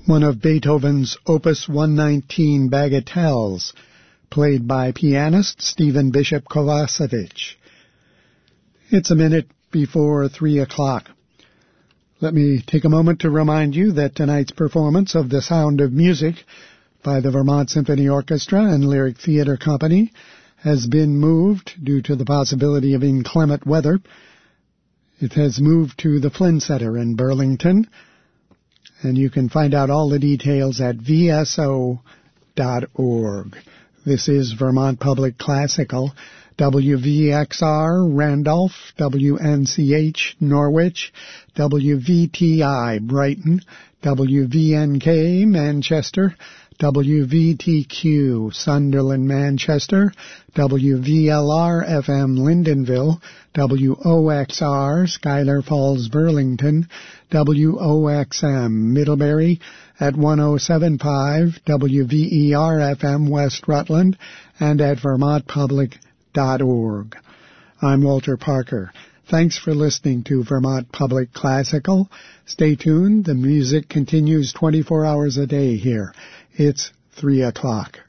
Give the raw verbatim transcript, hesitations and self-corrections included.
one of Beethoven's Opus one nineteen bagatelles, played by pianist Stephen Bishop Kovacevic. It's a minute before three o'clock. Let me take a moment to remind you that tonight's performance of The Sound of Music by the Vermont Symphony Orchestra and Lyric Theatre Company has been moved due to the possibility of inclement weather. It has moved to the Flynn Center in Burlington, and you can find out all the details at v s o dot org. This is Vermont Public Classical, W V X R Randolph, W N C H Norwich, W V T I Brighton, W V N K Manchester, W V T Q Sunderland Manchester, W V L R F M Lyndonville, W O X R Schuyler Falls Burlington, W O X M Middlebury at one oh seven point five, W V E R F M West Rutland, and at vermont public dot org. I'm Walter Parker. Thanks for listening to Vermont Public Classical. Stay tuned. The music continues twenty-four hours a day here. It's three o'clock.